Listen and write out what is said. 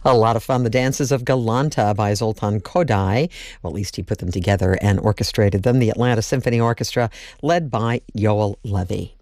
A lot of fun. The Dances of Galanta by Zoltan Kodály. Well, at least he put them together and orchestrated them. The Atlanta Symphony Orchestra, led by Yoel Levy.